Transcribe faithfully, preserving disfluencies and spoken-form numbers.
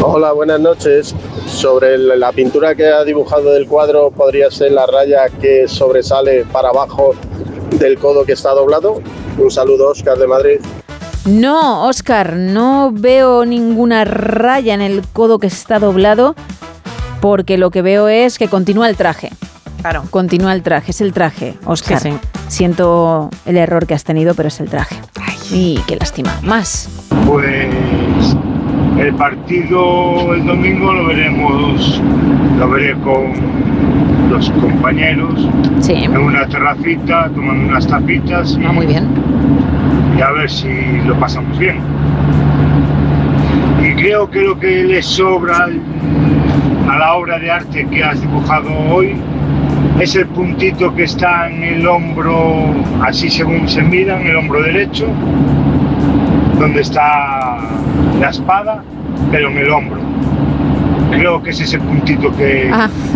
Hola, buenas noches. Sobre el- la pintura que ha dibujado del cuadro, ¿podría ser la raya que sobresale para abajo del codo que está doblado? Un saludo, Óscar de Madrid. No, Óscar, no veo ninguna raya en el codo que está doblado, porque lo que veo es que continúa el traje. Claro. Continúa el traje, es el traje, Óscar. Sí, sí. Siento el error que has tenido, pero es el traje. Y qué lástima. Más. Pues el partido el domingo lo veremos, lo veré con los compañeros Sí. en una terracita, tomando unas tapitas y, Ah, muy bien. y a ver si lo pasamos bien. Y creo que lo que le sobra al- a la obra de arte que has dibujado hoy es el puntito que está en el hombro, así según se mira, en el hombro derecho, donde está la espada, pero en el hombro. Creo que es ese puntito que, Ah.